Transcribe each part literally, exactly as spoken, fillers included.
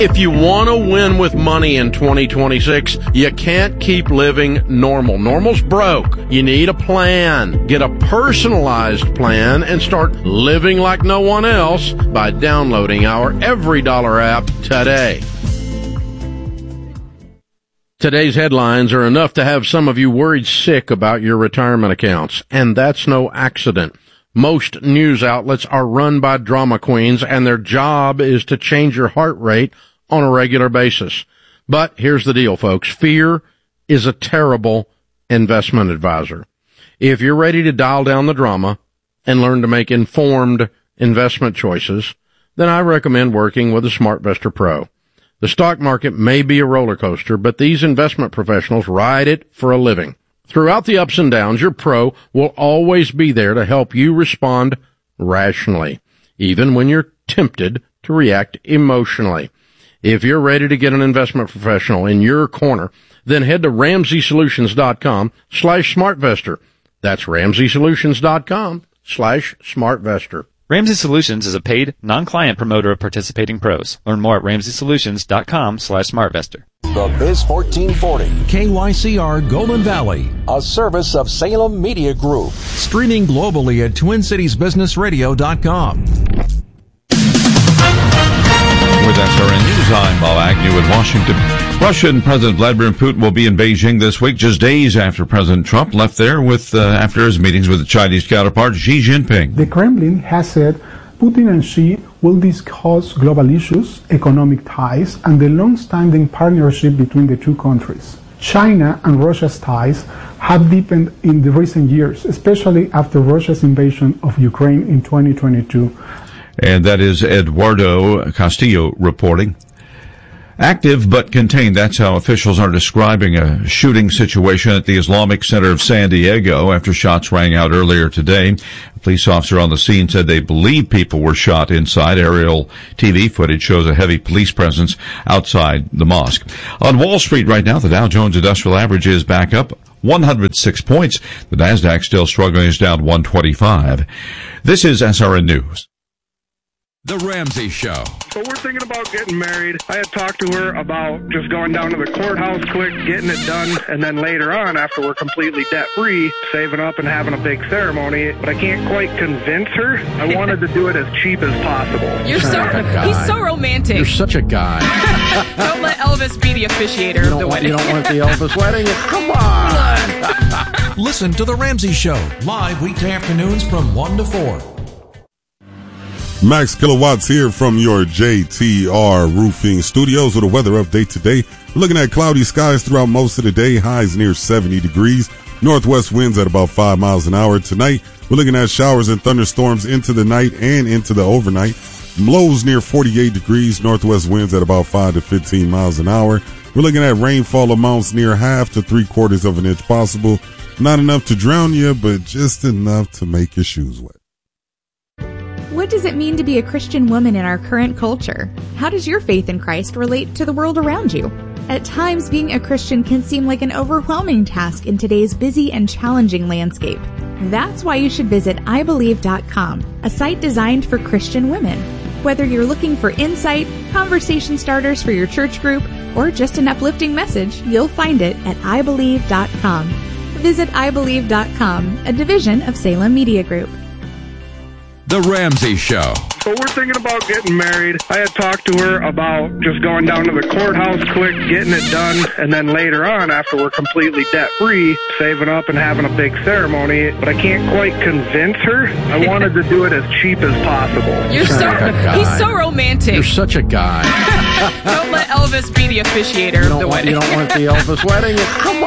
If you want to win with money in twenty twenty-six, you can't keep living normal. Normal's broke. You need a plan. Get a personalized plan and start living like no one else by downloading our Every Dollar app today. Today's headlines are enough to have some of you worried sick about your retirement accounts, and that's no accident. Most news outlets are run by drama queens, and their job is to change your heart rate on a regular basis. But here's the deal, folks. Fear is a terrible investment advisor. If you're ready to dial down the drama and learn to make informed investment choices, then I recommend working with a SmartVestor Pro. The stock market may be a roller coaster, but these investment professionals ride it for a living. Throughout the ups and downs, your pro will always be there to help you respond rationally, even when you're tempted to react emotionally. If you're ready to get an investment professional in your corner, then head to ramseysolutions.com slash smartvestor. That's ramseysolutions.com slash smartvestor. Ramsey Solutions is a paid, non-client promoter of participating pros. Learn more at ramseysolutions.com slash smartvestor. The Biz fourteen forty. K Y C R Golden Valley. A service of Salem Media Group. Streaming globally at twin cities business radio dot com. With S R N News, I'm Bob Agnew in Washington. Russian President Vladimir Putin will be in Beijing this week, just days after President Trump left there with uh, after his meetings with the Chinese counterpart Xi Jinping. The Kremlin has said Putin and Xi will discuss global issues, economic ties, and the long-standing partnership between the two countries. China and Russia's ties have deepened in the recent years, especially after Russia's invasion of Ukraine in twenty twenty-two. And that is Eduardo Castillo reporting. Active but contained, that's how officials are describing a shooting situation at the Islamic Center of San Diego after shots rang out earlier today. A police officer on the scene said they believe people were shot inside. Aerial T V footage shows a heavy police presence outside the mosque. On Wall Street right now, the Dow Jones Industrial Average is back up one hundred six points. The Nasdaq still struggling, is down one twenty-five. This is S R N News. The Ramsey Show. So we're thinking about getting married. I had talked to her about just going down to the courthouse quick, getting it done, and then later on, after we're completely debt-free, saving up and having a big ceremony. But I can't quite convince her. I wanted to do it as cheap as possible. You're so, he's so romantic. You're such a guy. Don't let Elvis be the officiator of the want, wedding. You don't want the Elvis wedding? Come on. Listen to The Ramsey Show, live weekday afternoons from one to four. Max Kilowatts here from your J T R Roofing Studios with a weather update today. We're looking at cloudy skies throughout most of the day, highs near seventy degrees. Northwest winds at about five miles an hour. Tonight, we're looking at showers and thunderstorms into the night and into the overnight. Lows near forty-eight degrees. Northwest winds at about five to fifteen miles an hour. We're looking at rainfall amounts near half to three quarters of an inch possible. Not enough to drown you, but just enough to make your shoes wet. What does it mean to be a Christian woman in our current culture? How does your faith in Christ relate to the world around you? At times, being a Christian can seem like an overwhelming task in today's busy and challenging landscape. That's why you should visit I believe dot com, a site designed for Christian women. Whether you're looking for insight, conversation starters for your church group, or just an uplifting message, you'll find it at I believe dot com. Visit I believe dot com, a division of Salem Media Group. The Ramsey Show. So we're thinking about getting married. I had talked to her about just going down to the courthouse quick, getting it done, and then later on, after we're completely debt-free, saving up and having a big ceremony. But I can't quite convince her. I wanted to do it as cheap as possible. You're so, he's so romantic. You're such a guy. Don't let Elvis be the officiator of the want, wedding. You don't want the Elvis wedding? Come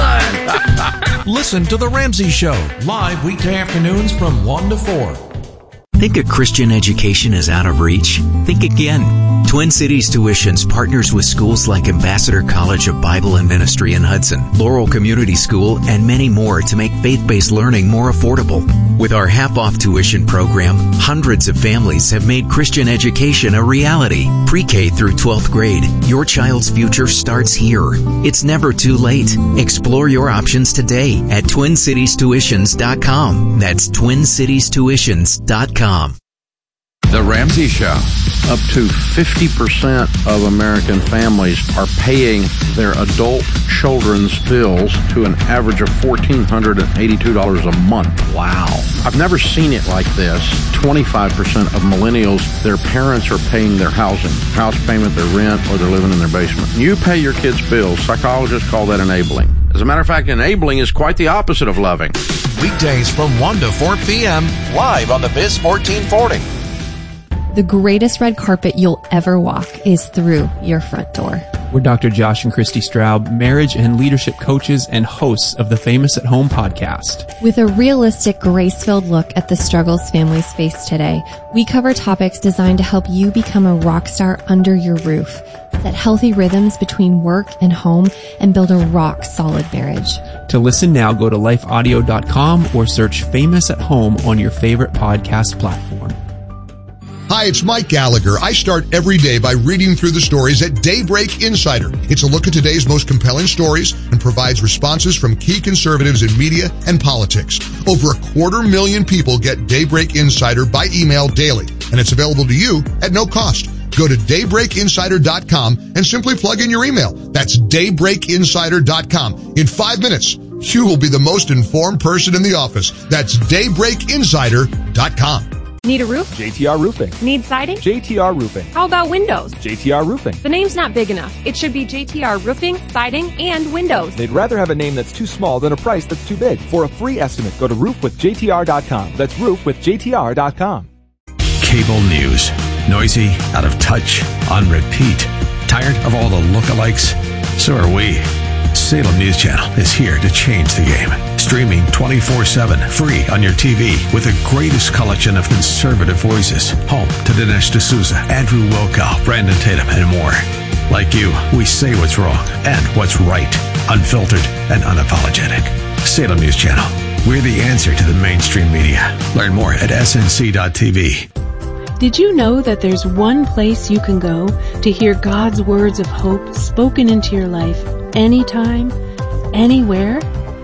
on. Listen to The Ramsey Show, live weekday afternoons from one to four. Think a Christian education is out of reach? Think again. Twin Cities Tuitions partners with schools like Ambassador College of Bible and Ministry in Hudson, Laurel Community School, and many more to make faith-based learning more affordable. With our half-off tuition program, hundreds of families have made Christian education a reality. Pre-K through twelfth grade, your child's future starts here. It's never too late. Explore your options today at twin cities tuitions dot com. That's twin cities tuitions dot com. The Ramsey Show. Up to fifty percent of American families are paying their adult children's bills to an average of one thousand four hundred eighty-two dollars a month. Wow. I've never seen it like this. twenty-five percent of millennials, their parents are paying their housing, house payment, their rent, or they're living in their basement. You pay your kids' bills. Psychologists call that enabling. As a matter of fact, enabling is quite the opposite of loving. Weekdays from one to four p.m. Live on the Biz fourteen forty. The greatest red carpet you'll ever walk is through your front door. We're Doctor Josh and Christy Straub, marriage and leadership coaches and hosts of the Famous at Home podcast. With a realistic, grace-filled look at the struggles families face today, we cover topics designed to help you become a rock star under your roof, set healthy rhythms between work and home, and build a rock-solid marriage. To listen now, go to life audio dot com or search Famous at Home on your favorite podcast platform. Hi, it's Mike Gallagher. I start every day by reading through the stories at Daybreak Insider. It's a look at today's most compelling stories and provides responses from key conservatives in media and politics. Over a quarter million people get Daybreak Insider by email daily, and it's available to you at no cost. Go to daybreak insider dot com and simply plug in your email. That's daybreak insider dot com. In five minutes, you will be the most informed person in the office. That's daybreak insider dot com. Need a roof? J T R Roofing. Need siding? J T R Roofing. How about windows? J T R Roofing. The name's not big enough. It should be J T R Roofing, Siding, and Windows. They'd rather have a name that's too small than a price that's too big. For a free estimate, go to roof with J T R dot com. That's roof with J T R dot com. Cable news. Noisy, out of touch, on repeat. Tired of all the lookalikes? So are we. Salem News Channel is here to change the game. Streaming twenty-four seven, free on your T V, with the greatest collection of conservative voices. Home to Dinesh D'Souza, Andrew Wilkow, Brandon Tatum, and more. Like you, we say what's wrong and what's right. Unfiltered and unapologetic. Salem News Channel. We're the answer to the mainstream media. Learn more at S N C dot T V. Did you know that there's one place you can go to hear God's words of hope spoken into your life anytime, anywhere?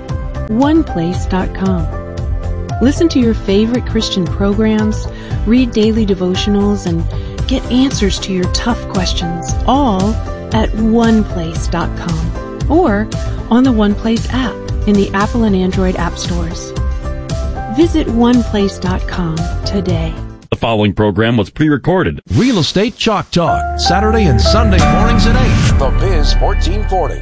one place dot com. Listen to your favorite Christian programs, read daily devotionals, and get answers to your tough questions, all at one place dot com or on the OnePlace app in the Apple and Android app stores. Visit one place dot com today. The following program was pre-recorded. Real Estate Chalk Talk, Saturday and Sunday mornings at eight. The Biz fourteen forty.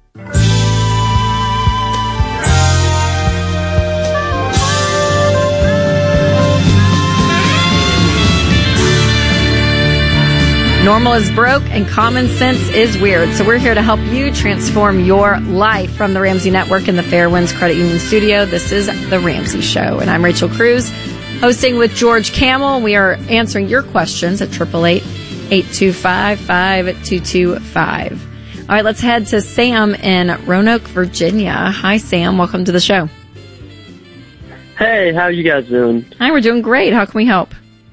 Normal is broke and common sense is weird. So we're here to help you transform your life. From the Ramsey Network and the Fairwinds Credit Union Studio, this is The Ramsey Show. And I'm Rachel Cruz, hosting with George Camel. We are answering your questions at eight eight eight, eight two five, five two two five. All right, let's head to Sam in Roanoke, Virginia. Hi, Sam. Welcome to the show. Hey, how you guys doing? Hi, we're doing great. How can we help?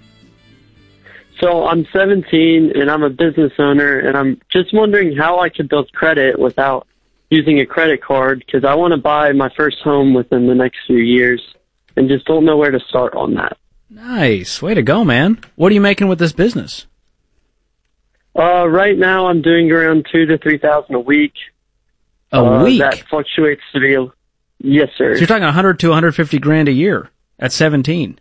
So I'm seventeen and I'm a business owner, and I'm just wondering how I could build credit without using a credit card, because I want to buy my first home within the next few years and just don't know where to start on that. Nice. Way to go, man. What are you making with this business? Uh, right now I'm doing around two to three thousand a week. A uh, week? That fluctuates to be, a, yes, sir. So you're talking one hundred to one hundred fifty grand a year at seventeen.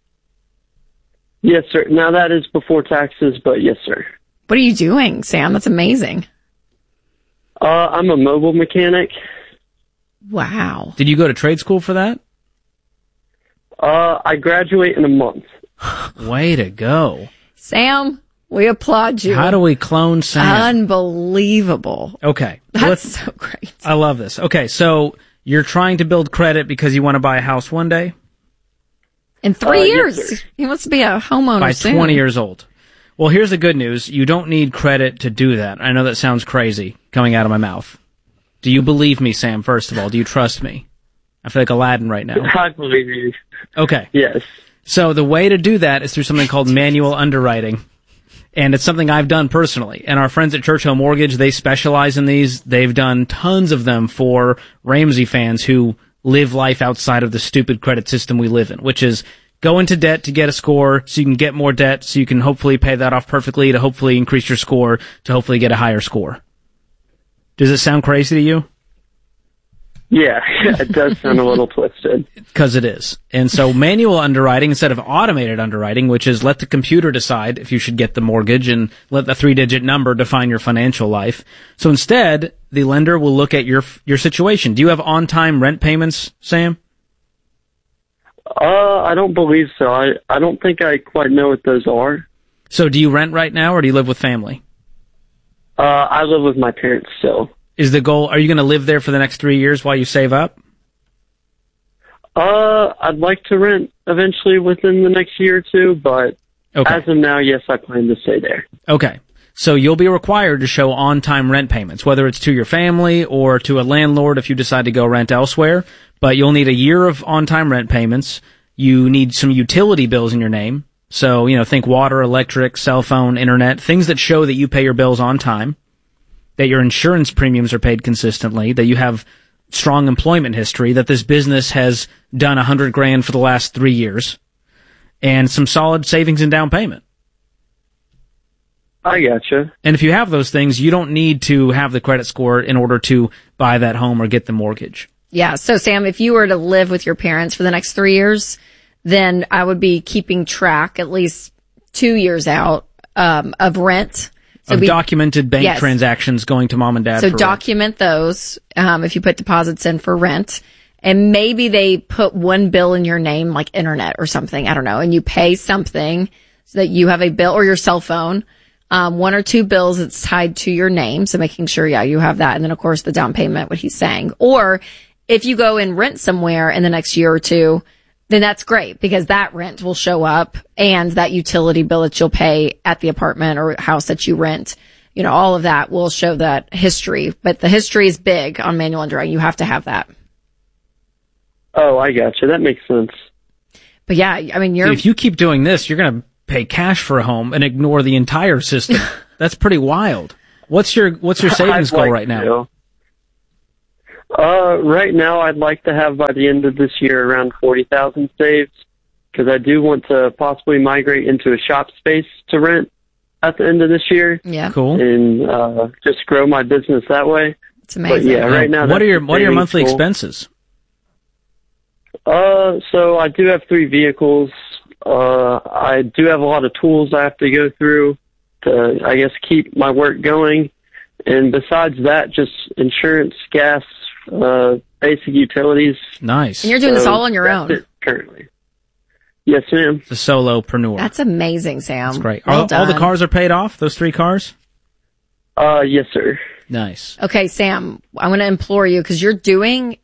Yes, sir. Now that is before taxes, but yes, sir. What are you doing, Sam? That's amazing. Uh, I'm a mobile mechanic. Wow. Did you go to trade school for that? Uh, I graduate in a month. Way to go. Sam, we applaud you. How do we clone Sam? Unbelievable. Okay. That's Let's, so great. I love this. Okay, so you're trying to build credit because you want to buy a house one day? In three Uh, years. yes, sir. He wants to be a homeowner By soon. twenty years old. Well, here's the good news. You don't need credit to do that. I know that sounds crazy coming out of my mouth. Do you believe me, Sam, first of all? Do you trust me? I feel like Aladdin right now. I believe you. Okay. Yes. So the way to do that is through something called manual underwriting. And it's something I've done personally. And our friends at Churchill Mortgage, they specialize in these. They've done tons of them for Ramsey fans who live life outside of the stupid credit system we live in, which is go into debt to get a score so you can get more debt so you can hopefully pay that off perfectly to hopefully increase your score to hopefully get a higher score. Does it sound crazy to you? Yeah, it does sound a little twisted. Because it is. And so manual underwriting instead of automated underwriting, which is let the computer decide if you should get the mortgage and let the three-digit number define your financial life. So instead, the lender will look at your your situation. Do you have on-time rent payments, Sam? Uh, I don't believe so. I, I don't think I quite know what those are. So do you rent right now or do you live with family? Uh, I live with my parents still. Is the goal, are you going to live there for the next three years while you save up? Uh, I'd like to rent eventually within the next year or two, but okay. As of now, yes, I plan to stay there. Okay. So you'll be required to show on-time rent payments, whether it's to your family or to a landlord if you decide to go rent elsewhere. But you'll need a year of on-time rent payments. You need some utility bills in your name. So, you know, think water, electric, cell phone, internet, things that show that you pay your bills on time, that your insurance premiums are paid consistently, that you have strong employment history, that this business has done a hundred grand for the last three years, and some solid savings and down payment. I gotcha. And if you have those things, you don't need to have the credit score in order to buy that home or get the mortgage. Yeah. So, Sam, if you were to live with your parents for the next three years, then I would be keeping track at least two years out um, of rent. So of be, documented bank yes. transactions going to mom and dad So for document rent. those um, if you put deposits in for rent. And maybe they put one bill in your name, like internet or something. I don't know. And you pay something so that you have a bill, or your cell phone, um, one or two bills that's tied to your name. So making sure, yeah, you have that. And then, of course, the down payment, what he's saying. Or if you go and rent somewhere in the next year or two, then that's great because that rent will show up and that utility bill that you'll pay at the apartment or house that you rent, you know, all of that will show that history. But the history is big on manual underwriting. You have to have that. Oh, I gotcha. That makes sense. But yeah, I mean, you're... If you keep doing this, you're going to pay cash for a home and ignore the entire system. That's pretty wild. What's your, what's your savings goal like right now? To. Uh, right now I'd like to have by the end of this year around forty thousand saved because I do want to possibly migrate into a shop space to rent at the end of this year. Yeah. Cool. And, uh, just grow my business that way. It's amazing. But yeah, right now. What are your, what are your monthly goal. expenses? Uh, so I do have three vehicles. Uh, I do have a lot of tools I have to go through to, I guess, keep my work going. And besides that, just insurance, gas, uh, basic utilities. Nice. And you're doing so this all on your that's own. it currently. Yes, ma'am. The solopreneur. That's amazing, Sam. That's great. Well all, done. all the cars are paid off? Those three cars? Uh, yes, sir. Nice. Okay, Sam, I'm going to implore you because you're doing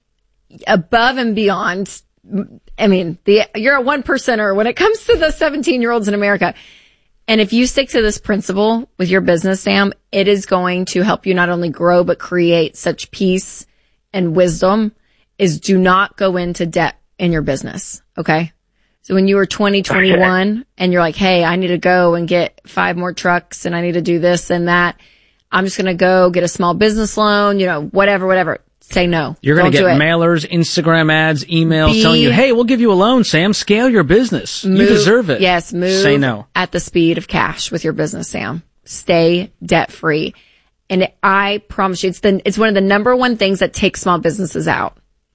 above and beyond. I mean, the, you're a one percenter when it comes to the seventeen year olds in America. And if you stick to this principle with your business, Sam, it is going to help you not only grow, but create such peace and wisdom is do not go into debt in your business. Okay. So when you were twenty, twenty-one okay. and you're like, hey, I need to go and get five more trucks and I need to do this and that. I'm just going to go get a small business loan, you know, whatever, whatever. Say no. You're going to get it. mailers, Instagram ads, emails Be, telling you, hey, we'll give you a loan, Sam. Scale your business. Move, you deserve it. Yes, move Say no. at the speed of cash with your business, Sam. Stay debt free. And I promise you, it's the, it's one of the number one things that takes small businesses out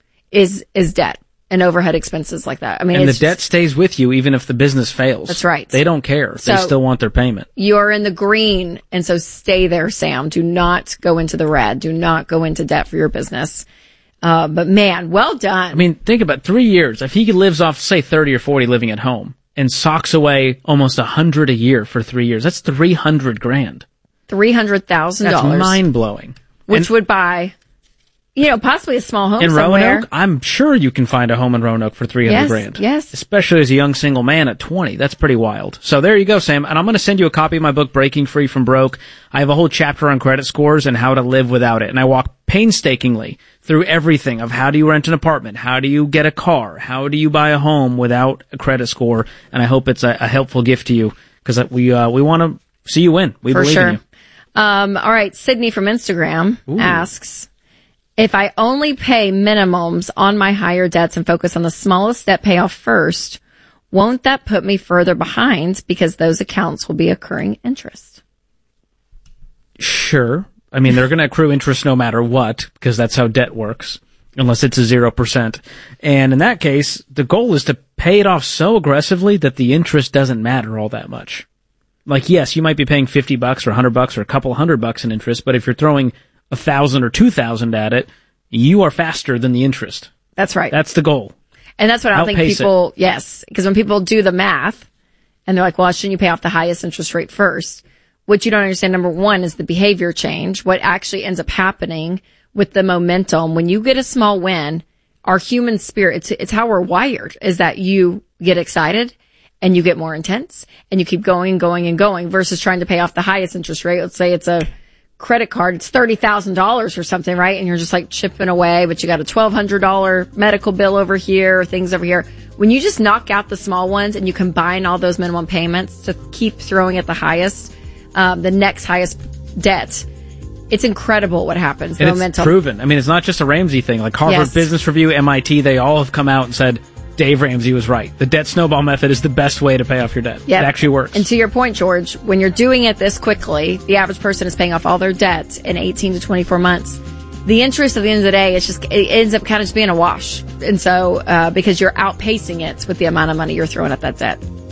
is, is debt and overhead expenses like that. I mean, and it's the debt just, stays with you even if the business fails. That's right. They don't care. So they still want their payment. You're in the green. And so stay there, Sam. Do not go into the red. Do not go into debt for your business. Uh, but man, well done. I mean, think about three years. If he lives off, say, thirty or forty living at home and socks away almost a hundred a year for three years, that's three hundred grand. three hundred thousand dollars. That's mind blowing. Which and, would buy, you know, possibly a small home in somewhere. Roanoke. I'm sure you can find a home in Roanoke for three hundred yes, grand. Yes. Especially as a young single man at twenty. That's pretty wild. So there you go, Sam. And I'm going to send you a copy of my book, Breaking Free from Broke. I have a whole chapter on credit scores and how to live without it. And I walk painstakingly through everything of how do you rent an apartment? How do you get a car? How do you buy a home without a credit score? And I hope it's a, a helpful gift to you because we, uh, we want to see you win. We For believe sure. in you. Um, all right. Sydney from Instagram Ooh. asks, if I only pay minimums on my higher debts and focus on the smallest debt payoff first, won't that put me further behind because those accounts will be accruing interest? Sure. I mean, they're going to accrue interest no matter what, because that's how debt works, unless it's a zero percent. And in that case, the goal is to pay it off so aggressively that the interest doesn't matter all that much. Like, yes, you might be paying fifty bucks or a hundred bucks or a couple hundred bucks in interest, but if you're throwing a thousand or two thousand at it, you are faster than the interest. That's right. That's the goal. And that's what I don't think Outpace people, it. yes, because when people do the math and they're like, well, shouldn't you pay off the highest interest rate first? What you don't understand, number one, is the behavior change. What actually ends up happening with the momentum, when you get a small win, our human spirit, it's, it's how we're wired, is that you get excited and you get more intense and you keep going and going and going versus trying to pay off the highest interest rate. Let's say it's a credit card, it's thirty thousand dollars or something, right? And you're just like chipping away, but you got a twelve hundred dollars medical bill over here, things over here. When you just knock out the small ones and you combine all those minimum payments to keep throwing at the highest, um, the next highest debt, it's incredible what happens. The And momentum. it's proven. I mean, it's not just a Ramsey thing. Like Harvard Yes. Business Review, M I T, they all have come out and said, Dave Ramsey was right. The debt snowball method is the best way to pay off your debt. Yep. It actually works. And to your point, George, when you're doing it this quickly, the average person is paying off all their debt in eighteen to twenty-four months. The interest at the end of the day, it's just, it ends up kind of just being a wash. And so, uh, because you're outpacing it with the amount of money you're throwing at that debt.